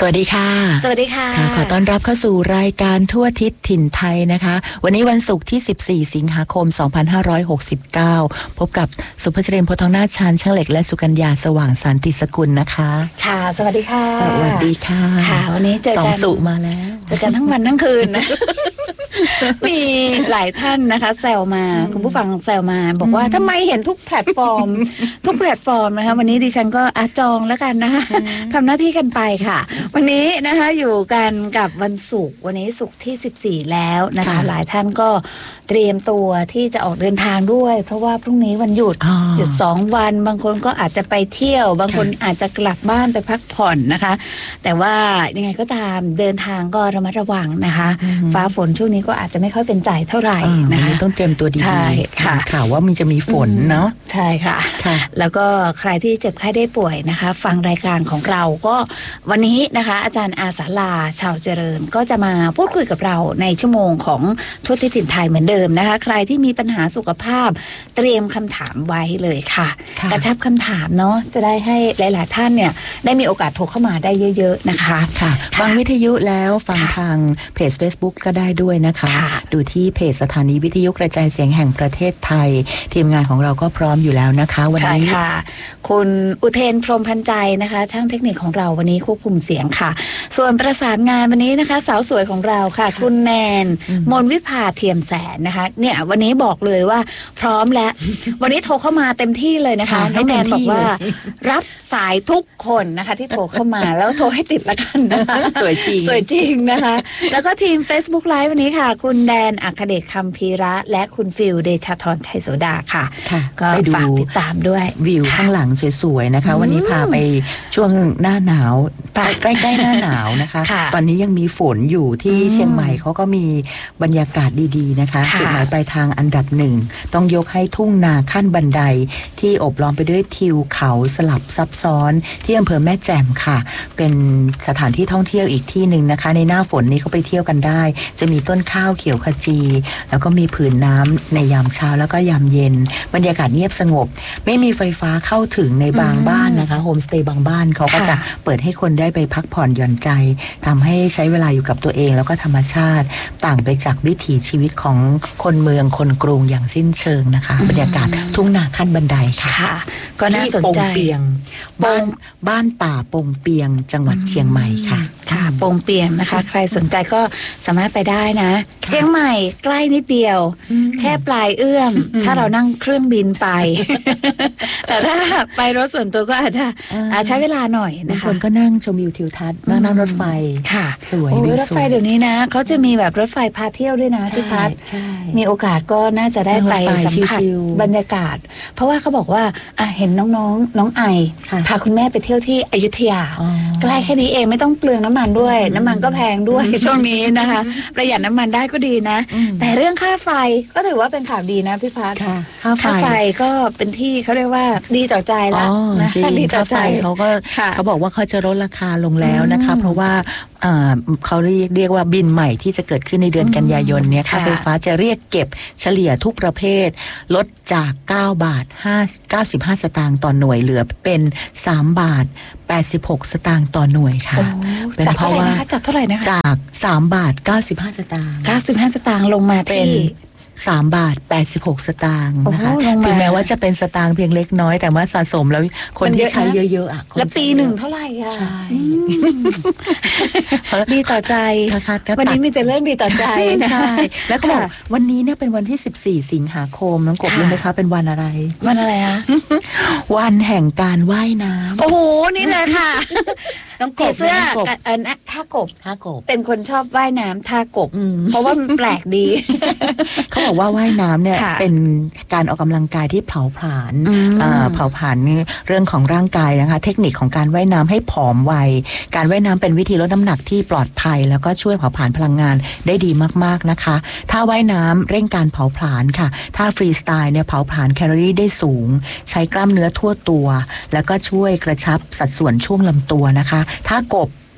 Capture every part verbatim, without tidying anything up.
วัสดีค่ะสวัสดีค่ะขอต้อนรับเข้าสู่รายการทั่วทิศถิ่นไทยนะคะวันนี้วันศุกร์ที่สิบสี่สิงหาคมสองพันห้าร้อยหกสิบเก้าพบกับสุภเจริญโพธิ์ทองนาถชาญช่างเหล็กและสุกัญญาสว่างสันติสกุลนะคะค่ะสวัสดีค่ะสวัสดีค่ะค่ะวันนี้เจอกันสองสุมาแล้วเจอกันทั้งวันทั้งคืนนะ มีหลายท่านนะคะแซวมาคุณผู้ฟังแซวมาบอกว่าทำไมเห็นทุกแพลตฟอร์มทุกแพลตฟอร์มนะคะวันนี้ดิฉันก็อาจองแล้วกันนะคะทำหน้าที่กันไปค่ะวันนี้นะคะอยู่กันกับวันศุกร์วันนี้ศุกร์ที่สิบสี่แล้วนะคะหลายท่านก็เตรียมตัวที่จะออกเดินทางด้วยเพราะว่าพรุ่งนี้วันหยุดหยุดสองวันบางคนก็อาจจะไปเที่ยวบางคนอาจจะกลับบ้านไปพักผ่อนนะคะแต่ว่ายังไงก็ตามเดินทางก็ระมัดระวังนะคะฟ้าฝนช่วงนี้ก็อาจจะไม่ค่อยเป็นใจเท่าไหร่นะคะต้องเตรียมตัวดีๆใช่ค่ะข่าวว่ามันจะมีฝนเนาะใช่ค่ะแล้วก็ใครที่เจ็บไข้ได้ป่วยนะคะฟังรายการของเราก็วันนี้นะคะอาจารย์อาสาลาชาวเจริญก็จะมาพูดคุยกับเราในชั่วโมงของทั่วทิศถิ่นไทยเหมือนเดิมนะคะใครที่มีปัญหาสุขภาพเตรียมคำถามไว้เลยค่ะกระชับคำถามเนาะจะได้ให้หลายๆท่านเนี่ยได้มีโอกาสโทรเข้ามาได้เยอะๆนะคะค่ะฟังวิทยุแล้วฟังทางเพจ Facebook ก็ได้ด้วยนะคะดูที่เพจสถานีวิทยุกระจายเสียงแห่งประเทศไทยทีมงานของเราก็พร้อมอยู่แล้วนะคะวันนี้ค่ะคุณอุเทนพรหมพันใจนะคะช่างเทคนิคของเราวันนี้ควบคุมเสียงค่ะส่วนประสานงานวันนี้นะคะสาวสวยของเราค่ะคุณแนนมนวิภาเทียมแสนนะคะเนี่ยวันนี้บอกเลยว่าพร้อมแล้ววันนี้โทรเข้ามาเต็มที่เลยนะคะน้องแนนบอกว่ารับสายทุกคนนะคะที่โทรเข้ามาแล้วโทรให้ติดละกันนะคะสวยจริงสวยจริงนะคะแล้วก็ทีม Facebook Live วันนี้ค่ะคุณแดนอัคเดชคำพีระและคุณฟิลเดชธรชัยโสดาค่ะก็ฝากติดตามด้วยวิวข้างหลังสวยๆนะคะวันนี้พาไปช่วงหน้าหนาวใกล้ๆหน้าหนาวนะคะตอนนี้ยังมีฝนอยู่ที่เชียงใหม่เขาก็มีบรรยากาศดีๆนะคะจุดหมายปลายทางอันดับหนึ่งต้องยกให้ทุ่งนาขั้นบันไดที่โอบล้อมไปด้วยทิวเขาสลับซับซ้อนที่อำเภอแม่แจ่มค่ะเป็นสถานที่ท่องเที่ยวอีกที่หนึ่งนะคะในหน้าฝนนี้เขาไปเที่ยวกันได้จะมีต้นข้าวเขียวขจีแล้วก็มีผืนน้ำในยามเช้าแล้วก็ยามเย็นบรรยากาศเงียบสงบไม่มีไฟฟ้าเข้าถึงในบางบ้านนะคะโฮมสเตย์บางบ้านเขาก็จะเปิดให้คนได้ไปพักผ่อนหย่อนใจทำให้ใช้เวลาอยู่กับตัวเองแล้วก็ธรรมชาติต่างไปจากวิถีชีวิตของคนเมืองคนกรุงอย่างสิ้นเชิงนะคะบรรยากาศทุ่งนาขั้นบันไดค่ะก็น่าสนใจปงเปียงบ้านบ้านป่าปงเปียงจังหวัดเชียงใหม่ค่ะค่ะปงเปียงนะคะใครสนใจก็สามารถไปได้นะเชียงใหม่ใกล้นิดเดียวแค่ปลายเอื้อมถ้าเรานั่งเครื่องบินไปแต่ถ้าไปรถส่วนตัวก็อาจจะใช้เวลาหน่อยนะคะคนก็นั่งชมวิวทิวทัศน์นั่งนั่งรถไฟค่ะสวยรถไฟเดี๋ยวนี้นะเขาจะมีแบบรถไฟพาเที่ยวด้วยนะพี่พัฒน์มีโอกาสก็น่าจะได้ไปสัมผัสบรรยากาศเพราะว่าเขาบอกว่าเห็นน้องๆน้องไอพาคุณแม่ไปเที่ยวที่อยุธยาใกล้แค่นี้เองไม่ต้องเปลืองน้ำมันด้วยน้ำมันก็แพงด้วยช่วงนี้นะคะประหยัดน้ำมันได้ก็ดีนะแต่เรื่องค่าไฟก็ถือว่าเป็นข่าวดีนะพี่พัฒน์ค่าไฟก็เป็นที่เขาเรียกว่าดีต่อใจแล้วนะดีต่อใจเขาก็เขาบอกว่าเขาจะลดราคาลงแล้วนะคะเพราะว่าเขาเรียกเรียกว่าบินใหม่ที่จะเกิดขึ้นในเดือนกันยายนเนี่ยค่าไฟฟ้าจะเรียกเก็บเฉลี่ยทุกประเภทลดจากเก้าบาทเก้าสิบห้าสตางค์ต่อหน่วยเหลือเป็นสามบาทแปดสิบหกสตางค์ต่อหน่วยค่ะเป็นเพราะว่าจากเท่าไหร่นะคะจากสามบาทเก้าสิบห้าสตางค์เก้าสิบห้าสตางค์ลงมาเป็นสามบาทแปดสิบหกสตางค์นะคะถึงแม้ว่าจะเป็นสตางค์เพียงเล็กน้อยแต่ว่าสะสมแล้วคนที่ใช้เยอะๆอ่ะแล้วปีหนึ่งเท่าไหร่อ่ะใช่ดีต่อใจวันนี้มีแต่เรื่องดีต่อใจนะใช่แล้วเขาบอกวันนี้เนี่ยเป็นวันที่สิบสี่สิงหาคมน้องกบรู้ไหมคะเป็นวันอะไรวันอะไรคะวันแห่งการว่ายน้ำโอ้โหนี่แหละค่ะน้องกบเสื้อเออท่ากบท่ากบเป็นคนชอบว่ายน้ำท่ากบเพราะว่ามันแปลกดีเขาบอกว่าว่ายน้ำเนี่ยเป็นการออกกำลังกายที่เผาผลาญเผาผลาญเรื่องของร่างกายนะคะเทคนิคของการว่ายน้ำให้ผอมไวการว่ายน้ำเป็นวิธีลดน้ำหนักที่ปลอดภัยแล้วก็ช่วยเผาผลาญพลังงานได้ดีมากๆนะคะถ้าว่ายน้ำเร่งการเผาผลาญค่ะถ้าฟรีสไตล์เนี่ยเผาผลาญแคลอรี่ได้สูงใช้กล้ามเนื้อทั่วตัวแล้วก็ช่วยกระชับสัดส่วนช่วงลำตัวนะคะถ้ากบ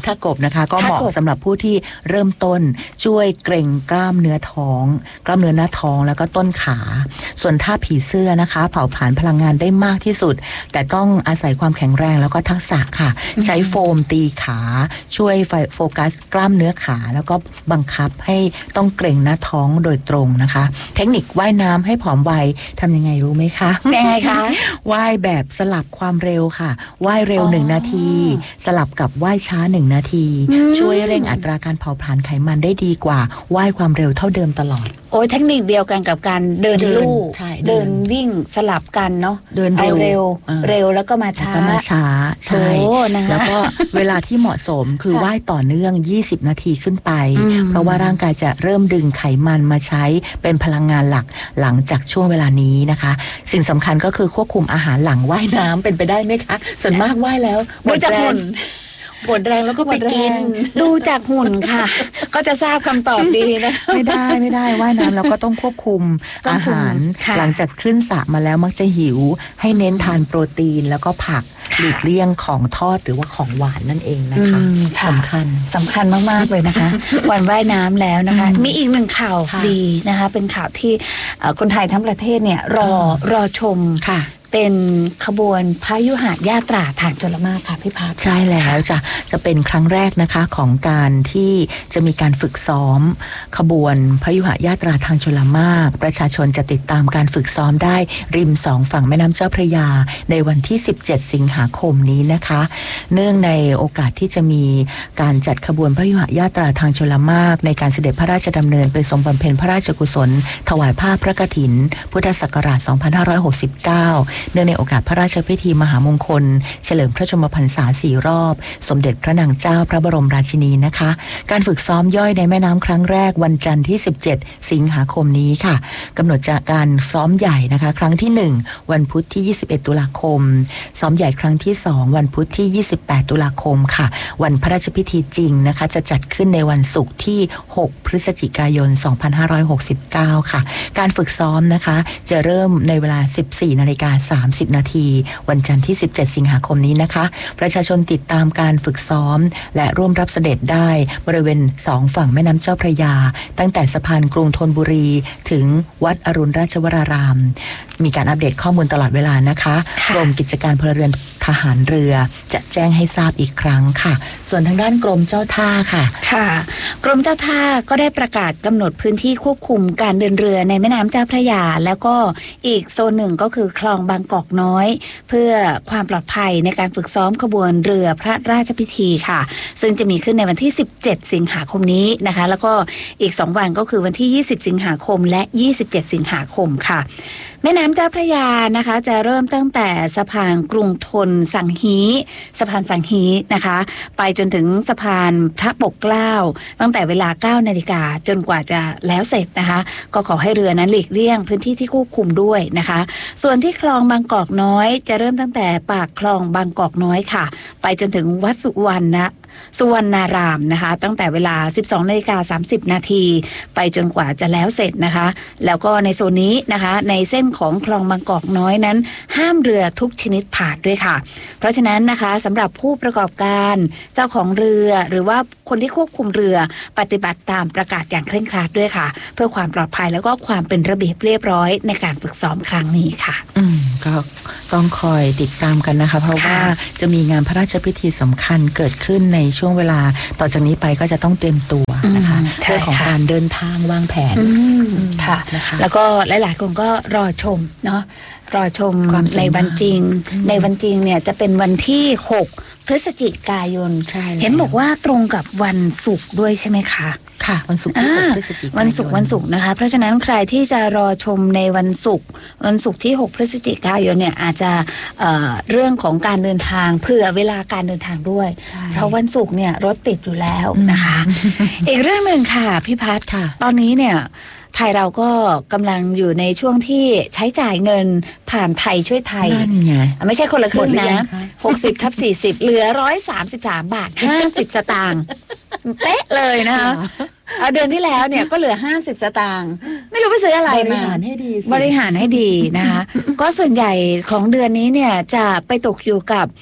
ท่ากบนะคะก็เหมาะสำหรับผู้ที่เริ่มต้นช่วยเกร็งกล้ามเนื้อท้องกล้ามเนื้อหน้าท้องแล้วก็ต้นขาส่วนท่าผีเสื้อนะคะเผาผลาญพลังงานได้มากที่สุดแต่ต้องอาศัยความแข็งแรงแล้วก็ทักษะค่ะใช้โฟมตีขาช่วยโฟกัสกล้ามเนื้อขาแล้วก็บังคับให้ต้องเกร็งหน้าท้องโดยตรงนะคะเทคนิคว่ายน้ำให้ผอมไวทำยังไงรู้ไหมคะยังไงคะว่ายแบบสลับความเร็วค่ะว่ายเร็วหนึ่งนาทีสลับกับว่ายช้าหนึ่งนาทีช่วยเร่งอัตราการเผาผลาญไขมันได้ดีกว่าว่ายความเร็วเท่าเดิมตลอดโอ้ยเทคนิคเดียวกันกับการเดินลู่เดินวิ่งสลับกันเนาะเดินเร็วเร็วเร็วแล้วก็มาช้าก็มาช้าใช่แล้วก็เวลาที่เหมาะสมคือว่ายต่อเนื่องยี่สิบนาทีขึ้นไปเพราะว่าร่างกายจะเริ่มดึงไขมันมาใช้เป็นพลังงานหลักหลังจากช่วงเวลานี้นะคะสิ่งสำคัญก็คือควบคุมอาหารหลังว่ายน้ำเป็นไปได้ไหมคะส่วนมากว่ายแล้วหมดแรงหมดแรงแล้วก็ไปกินดูจากหุ่นค่ะก็จะทราบคำตอบดีนะไม่ได้ไม่ได้ว่ายน้ำเราก็ต้องควบคุมอาหารหลังจากขึ้นสระมาแล้วมักจะหิวให้เน้นทานโปรตีนแล้วก็ผักหลีกเลี่ยงของทอดหรือว่าของหวานนั่นเองนะคะสำคัญสำคัญมากๆเลยนะคะวันว่ายน้ำแล้วนะคะมีอีกหนึ่งข่าวดีนะคะเป็นข่าวที่คนไทยทั้งประเทศเนี่ยรอรอชมค่ะเป็นขบวนพยุหยาตราทางชลมารค่ะพี่พัฒน์ใช่แล้วจะจะเป็นครั้งแรกนะคะของการที่จะมีการฝึกซ้อมขบวนพยุหยาตราทางชลมารประชาชนจะติดตามการฝึกซ้อมได้ริมสองฝั่งแม่น้ำเจ้าพระยาในวันที่สิบเจ็ดสิงหาคมนี้นะคะเนื่องในโอกาสที่จะมีการจัดขบวนพยุหยาตราทางชลมารในการเสด็จพระราชดำเนินไปทรงบำเพ็ญพระราชกุศลถวายผ้าพระกฐินพุทธศักราชสองพันห้าร้อยหกสิบเก้าเนื่องในโอกาสพระราชพิธีมหามงคลเฉลิมพระชนมพรรษาสี่รอบสมเด็จพระนางเจ้าพระบรมราชินีนะคะการฝึกซ้อมย่อยในแม่น้ำครั้งแรกวันจันทร์ที่สิบเจ็ดสิงหาคมนี้ค่ะกำหนดจากการซ้อมใหญ่นะคะครั้งที่หนึ่งวันพุธที่ยี่สิบเอ็ดตุลาคมซ้อมใหญ่ครั้งที่สองวันพุธที่ยี่สิบแปดตุลาคมค่ะวันพระราชพิธีจริงนะคะจะจัดขึ้นในวันศุกร์ที่หกพฤศจิกายนสองพันห้าร้อยหกสิบเก้าค่ะการฝึกซ้อมนะคะจะเริ่มในเวลา สิบสี่นาฬิกาสามสิบนาทีวันจันทร์ที่สิบเจ็ดสิงหาคมนี้นะคะประชาชนติดตามการฝึกซ้อมและร่วมรับเสด็จได้บริเวณสองฝั่งแม่น้ำเจ้าพระยาตั้งแต่สะพานกรุงธนบุรีถึงวัดอรุณราชวรารามมีการอัปเดตข้อมูลตลอดเวลานะคะกรมกิจการพลเรือนทหารเรือจะแจ้งให้ทราบอีกครั้งค่ะส่วนทางด้านกรมเจ้าท่าค่ะค่ะกรมเจ้าท่าก็ได้ประกาศกำหนดพื้นที่ควบคุมการเดินเรือในแม่น้ำเจ้าพระยาแล้วก็อีกโซนหนึ่งก็คือคลองบางกอกน้อยเพื่อความปลอดภัยในการฝึกซ้อมขบวนเรือพระราชพิธีค่ะซึ่งจะมีขึ้นในวันที่สิบเจ็ดสิงหาคมนี้นะคะแล้วก็อีกสองวันก็คือวันที่ยี่สิบสิงหาคมและยี่สิบเจ็ดสิงหาคมค่ะแม่น้ำเจ้าพระยานะคะจะเริ่มตั้งแต่สะพานกรุงธนสังฮีสะพานสังฮีนะคะไปจนถึงสะพานพระปกเกล้าตั้งแต่เวลา เก้านาฬิกาจนกว่าจะแล้วเสร็จนะคะก็ขอให้เรือนั้นหลีกเลี่ยงพื้นที่ที่ควบคุมด้วยนะคะส่วนที่คลองบางกอกน้อยจะเริ่มตั้งแต่ปากคลองบางกอกน้อยค่ะไปจนถึงวัดสุวรรณสุวรรณารามนะคะตั้งแต่เวลา สิบสองนาฬิกาสามสิบนาทีไปจนกว่าจะแล้วเสร็จนะคะแล้วก็ในโซนนี้นะคะในเส้นของคลองบางกอกน้อยนั้นห้ามเรือทุกชนิดผ่านด้วยค่ะเพราะฉะนั้นนะคะสำหรับผู้ประกอบการเจ้าของเรือหรือว่าคนที่ควบคุมเรือปฏิบัติตามประกาศอย่างเคร่งครัดด้วยค่ะเพื่อความปลอดภัยแล้วก็ความเป็นระเบียบเรียบร้อยในการฝึกซ้อมครั้งนี้ค่ะอืมก็ต้องคอยติดตามกันนะคะเพราะว่าจะมีงานพระราชพิธีสำคัญเกิดขึ้นในช่วงเวลาต่อจากนี้ไปก็จะต้องเตรียมตัวนะคะเรื่องของการเดินทางวางแผนค่ะแล้วก็หลายๆคนก็รอชมเนาะรอชมในวันจริงในวันจริงเนี่ยจะเป็นวันที่หกพฤศจิกายนเห็นบอกว่าตรงกับวันศุกร์ด้วยใช่ไหมคะค่ะวันศุกร์ที่หกพฤศจิกายนวันศุกร์วันศุกร์นะคะเพราะฉะนั้นใครที่จะรอชมในวันศุกร์วันศุกร์ที่หกพฤศจิกายนเนี่ยอาจจะ เอ่อ เรื่องของการเดินทางเผื่อเวลาการเดินทางด้วยเพราะวันศุกร์เนี่ยรถติดอยู่แล้วนะคะ อีกเรื่องนึงค่ะพี่พัฒน์ตอนนี้เนี่ยไทยเราก็กำลังอยู่ในช่วงที่ใช้จ่ายเงินผ่านไทยช่วยไทยไม่ใช่คนละครึ่งนะหกสิบทับสี่สิบเหลือร้อยสามสิบสามบาทห้าสิบสตางค์เป๊ะเลยนะคะเอาเดือนที่แล้วเนี่ยก็เหลือห้าสิบสตางค์ไม่รู้ไปซื้ออะไรมาบริหารให้ดีบริหารให้ดีนะคะก็ส่วนใหญ่ของเดือนนี้เนี่ยจะไปตกอยู่กับ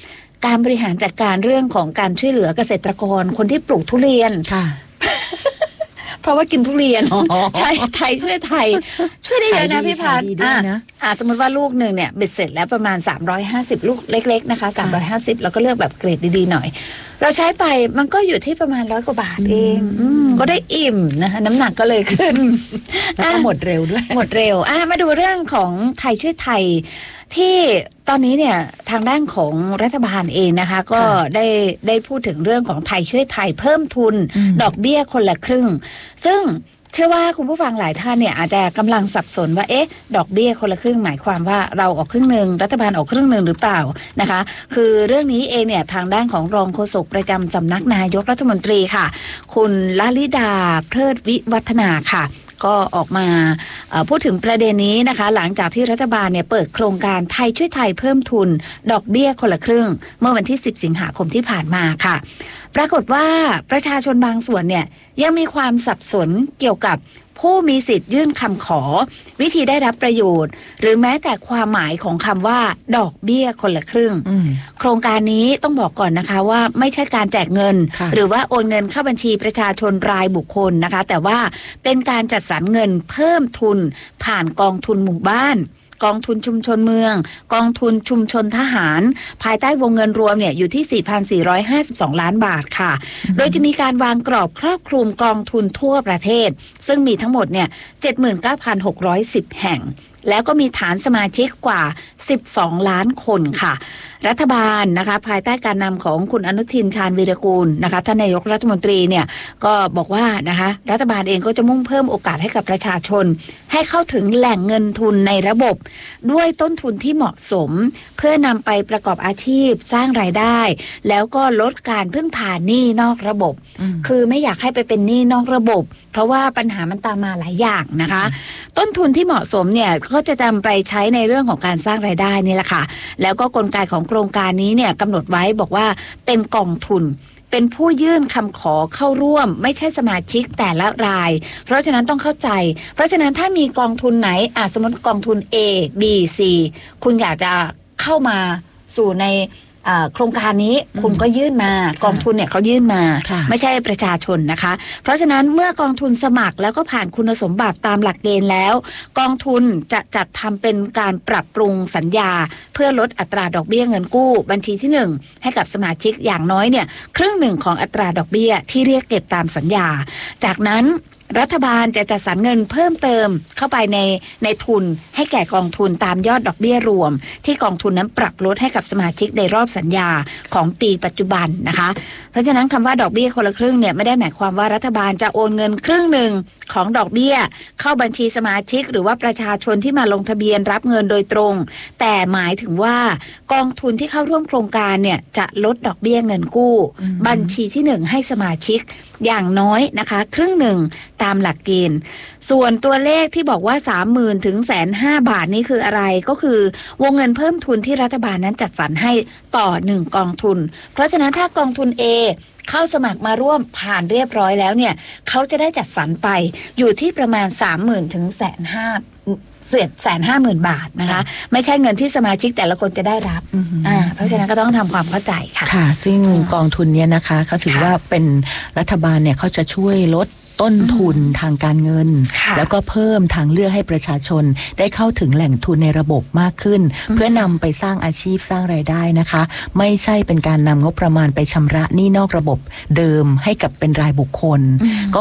การบริหารจัดการเรื่องของการช่วยเหลือเกษตรกรคนที่ปลูกทุเรียนค่ะเพราะว่ากินทุเรียนใช่ไทยช่วยไทยช่วยได้เยอะนะพี่พัฒน์อ่าสมมติว่าลูกหนึ่งเนี่ยเบ็ดเสร็จแล้วประมาณสามร้อยห้าสิบลูกเล็กๆนะคะสามร้อยห้าสิบแล้วก็เลือกแบบเกรดดีๆหน่อยเราใช้ไปมันก็อยู่ที่ประมาณร้อยกว่าบาทเองอืมก็ได้อิ่มนะคะน้ำหนักก็เลยขึ้นแล้วก็หมดเร็วด้วยหมดเร็วอ่ะมาดูเรื่องของไทยช่วยไทยที่ตอนนี้เนี่ยทางด้านของรัฐบาลเองนะคะก็ได้ได้พูดถึงเรื่องของไทยช่วยไทยเพิ่มทุนดอกเบี้ยคนละครึ่งซึ่งเชื่อว่าคุณผู้ฟังหลายท่านเนี่ยอาจจะกำลังสับสนว่าเอ๊ะดอกเบี้ยคนละครึ่งหมายความว่าเราออกครึ่งหนึ่งรัฐบาลออกครึ่งหนึ่งหรือเปล่านะคะคือเรื่องนี้เองเนี่ยทางด้านของรองโฆษกประจำสำนักนายกรัฐมนตรีค่ะคุณลลิดาเพลิดวิวัฒนาค่ะก็ออกมาพูดถึงประเด็นนี้นะคะหลังจากที่รัฐบาลเนี่ยเปิดโครงการไทยช่วยไทยเพิ่มทุนดอกเบี้ยคนละครึ่งเมื่อวันที่สิบสิงหาคมที่ผ่านมาค่ะปรากฏว่าประชาชนบางส่วนเนี่ยยังมีความสับสนเกี่ยวกับผู้มีสิทธิ์ยื่นคำขอวิธีได้รับประโยชน์หรือแม้แต่ความหมายของคำว่าดอกเบี้ยคนละครึ่งโครงการนี้ต้องบอกก่อนนะคะว่าไม่ใช่การแจกเงินหรือว่าโอนเงินเข้าบัญชีประชาชนรายบุคคลนะคะแต่ว่าเป็นการจัดสรรเงินเพิ่มทุนผ่านกองทุนหมู่บ้านกองทุนชุมชนเมืองกองทุนชุมชนทหารภายใต้วงเงินรวมเนี่ยอยู่ที่ สี่พันสี่ร้อยห้าสิบสอง ล้านบาทค่ะโดยจะมีการวางกรอบครอบคลุมกองทุนทั่วประเทศซึ่งมีทั้งหมดเนี่ย เจ็ดหมื่นเก้าพันหกร้อยสิบ แห่งแล้วก็มีฐานสมาชิกกว่าสิบสองล้านคนค่ะรัฐบาลนะคะภายใต้การนำของคุณอนุทินชาญวีรกูลนะคะท่านนายกรัฐมนตรีเนี่ยก็บอกว่านะคะรัฐบาลเองก็จะมุ่งเพิ่มโอกาสให้กับประชาชนให้เข้าถึงแหล่งเงินทุนในระบบด้วยต้นทุนที่เหมาะสมเพื่อนำไปประกอบอาชีพสร้างรายได้แล้วก็ลดการพึ่งพาหนี้นอกระบบคือไม่อยากให้ไปเป็นหนี้นอกระบบเพราะว่าปัญหามันตามมาหลายอย่างนะคะต้นทุนที่เหมาะสมเนี่ยก็จะนำไปใช้ในเรื่องของการสร้างรายได้นี่แหละค่ะแล้วก็กลไกของโครงการนี้เนี่ยกำหนดไว้บอกว่าเป็นกองทุนเป็นผู้ยื่นคำขอเข้าร่วมไม่ใช่สมาชิกแต่ละรายเพราะฉะนั้นต้องเข้าใจเพราะฉะนั้นถ้ามีกองทุนไหนอ่ะสมมติกองทุน A B C คุณอยากจะเข้ามาสู่ในโครงการนี้คุณก็ยื่นมากองทุนเนี่ยเขายื่นมาไม่ใช่ประชาชนนะคะเพราะฉะนั้นเมื่อกองทุนสมัครแล้วก็ผ่านคุณสมบัติตามหลักเกณฑ์แล้วกองทุนจะจัดทำเป็นการปรับปรุงสัญญาเพื่อลดอัตราดอกเบี้ยเงินกู้บัญชีที่หนึ่งให้กับสมาชิกอย่างน้อยเนี่ยครึ่งหนึ่งของอัตราดอกเบี้ยที่เรียกเก็บตามสัญญาจากนั้นรัฐบาลจะจัดสรรเงินเพิ่มเติมเข้าไปในในทุนให้แก่กองทุนตามยอดดอกเบี้ยรวมที่กองทุนนั้นปรับลดให้กับสมาชิกในรอบสัญญาของปีปัจจุบันนะคะเพราะฉะนั้นคำว่าดอกเบี้ยคนละครึ่งเนี่ยไม่ได้หมายความว่ารัฐบาลจะโอนเงินครึ่งหนึ่งของดอกเบี้ยเข้าบัญชีสมาชิกหรือว่าประชาชนที่มาลงทะเบียนรับเงินโดยตรงแต่หมายถึงว่ากองทุนที่เข้าร่วมโครงการเนี่ยจะลดดอกเบี้ยเงินกู้บัญชีที่หนึ่งให้สมาชิกอย่างน้อยนะคะครึ่งหนึ่งตามหลักเกณฑ์ส่วนตัวเลขที่บอกว่า สามหมื่น ถึง หนึ่งแสนห้าหมื่น บาทนี่คืออะไรก็คือวงเงินเพิ่มทุนที่รัฐบาลนั้นจัดสรรให้ต่อหนึ่งกองทุนเพราะฉะนั้นถ้ากองทุน A เข้าสมัครมาร่วมผ่านเรียบร้อยแล้วเนี่ยเขาจะได้จัดสรรไปอยู่ที่ประมาณ สามหมื่น ถึง หนึ่งแสนห้าหมื่น เศษแสนห้าหมื่นบาทนะคะไม่ใช่เงินที่สมาชิกแต่ละคนจะได้รับอ่าเพราะฉะนั้นก็ต้องทำความเข้าใจค่ะค่ะซึ่งกองทุนเนี้ยนะคะเขาถือว่าเป็นรัฐบาลเนี่ยเขาจะช่วยลดต้นทุนทางการเงินแล้วก็เพิ่มทางเลือกให้ประชาชนได้เข้าถึงแหล่งทุนในระบบมากขึ้นเพื่อนำไปสร้างอาชีพสร้างรายได้นะคะไม่ใช่เป็นการนำงบประมาณไปชำระหนี้นอกระบบเดิมให้กับเป็นรายบุคคลก็